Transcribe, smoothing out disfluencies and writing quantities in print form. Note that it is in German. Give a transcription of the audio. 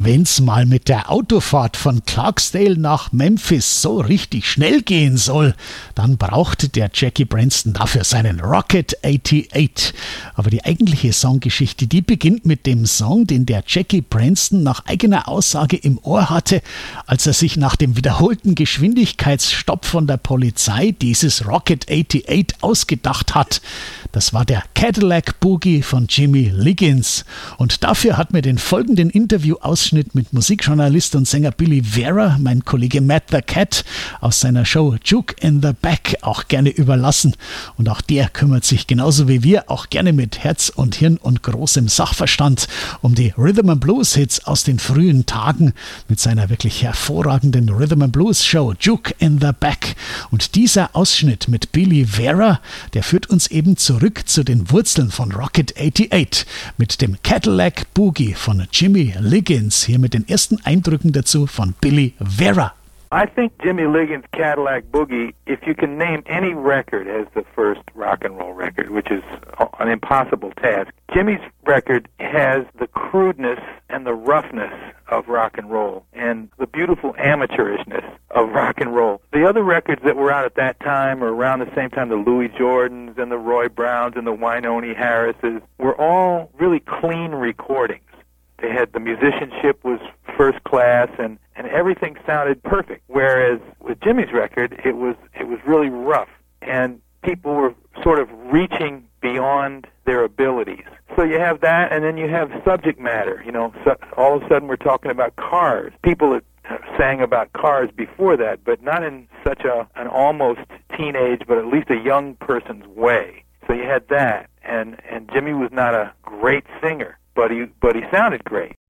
Wenn's mal mit der Autofahrt von Clarksdale nach Memphis so richtig schnell gehen soll, dann braucht der Jackie Branston dafür seinen Rocket 88. Aber die eigentliche Songgeschichte, die beginnt mit dem Song, den der Jackie Branston nach eigener Aussage im Ohr hatte, als er sich nach dem wiederholten Geschwindigkeitsstopp von der Polizei dieses Rocket 88 ausgedacht hat. Das war der Cadillac Boogie von Jimmy Liggins. Und dafür hat mir den folgenden Interviewausschnitt mit Musikjournalist und Sänger Billy Vera mein Kollege Matt the Cat aus seiner Show Juke in the Back auch gerne überlassen. Und auch der kümmert sich genauso wie wir auch gerne mit Herz und Hirn und großem Sachverstand um die Rhythm and Blues Hits aus den frühen Tagen mit seiner wirklich hervorragenden Rhythm and Blues Show Juke in the Back. Und dieser Ausschnitt mit Billy Vera, der führt uns eben zurück zu den Wurzeln von Rocket 88 mit dem Cadillac Boogie von Jimmy Liggins. Hier mit den ersten Eindrücken dazu von Billy Vera. I think Jimmy Liggins' Cadillac Boogie, if you can name any record as the first rock and roll record, which is an impossible task, Jimmy's record has the crudeness and the roughness of rock and roll and the beautiful amateurishness of rock and roll. The other records that were out at that time or around the same time, the Louis Jordans and the Roy Browns and the Wynonie Harrises, were all really clean recordings. They had, the musicianship was first class and everything sounded perfect. Whereas with Jimmy's record, it was really rough and people were sort of reaching beyond their abilities. So you have that, and then you have subject matter. You know, so all of a sudden we're talking about cars. People that sang about cars before that, but not in such an almost teenage, but at least a young person's way. So you had that, and Jimmy was not a great singer, but he sounded great.